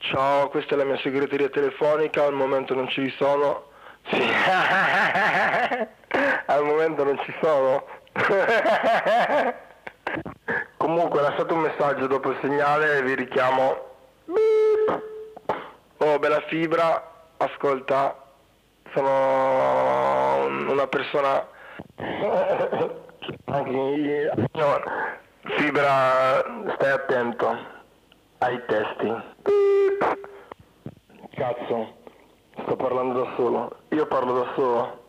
Ciao, questa è la mia segreteria telefonica, al momento non ci sono. Sì. Al momento non ci sono. Comunque lasciate un messaggio dopo il segnale e vi richiamo. Beep. Oh, bella fibra, ascolta, sono una persona anche no, fibra, stai attento ai testi. Beep. Cazzo, sto parlando da solo, io parlo da solo.